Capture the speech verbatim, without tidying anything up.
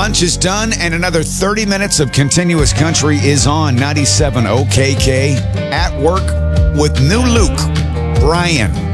Lunch is done, and another thirty minutes of continuous country is on ninety-seven O K K. At work with new Luke, Brian.